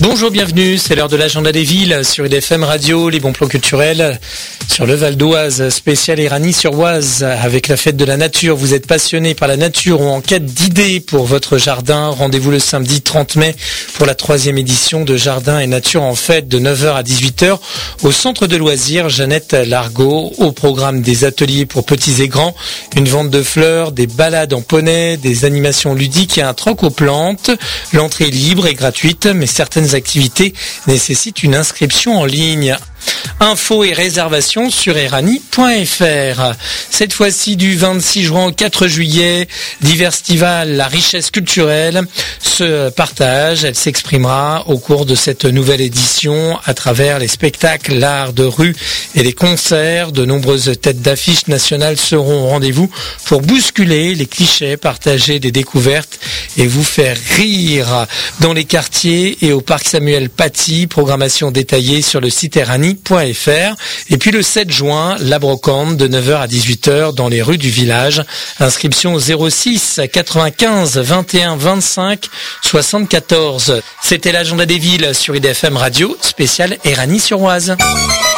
Bonjour, bienvenue, c'est l'heure de l'agenda des villes sur IDFM Radio, les bons plans culturels sur le Val d'Oise, spécial Éragny-sur-Oise avec la fête de la nature. Vous êtes passionné par la nature ou en quête d'idées pour votre jardin, rendez-vous le samedi 30 mai pour la 3e édition de Jardin et Nature en fête de 9h à 18h au centre de loisirs Jeannette Largot. Au programme des ateliers pour petits et grands, une vente de fleurs, des balades en poney, des animations ludiques et un troc aux plantes. L'entrée est libre et gratuite, mais certaines activités nécessitent une inscription en ligne. Infos et réservations sur eragny.fr. Cette fois-ci du 26 juin au 4 juillet, Diverstival, la richesse culturelle se partage. Elle s'exprimera au cours de cette nouvelle édition à travers les spectacles, l'art de rue et les concerts. De nombreuses têtes d'affiches nationales seront au rendez-vous pour bousculer les clichés, partager des découvertes et vous faire rire dans les quartiers et au parc Samuel Paty. Programmation détaillée sur le site eragny.fr. Et puis le 7 juin, la brocante de 9h à 18h dans les rues du village. Inscription 06 95 21 25 74. C'était l'agenda des villes sur IDFM Radio, spécial Éragny-sur-Oise.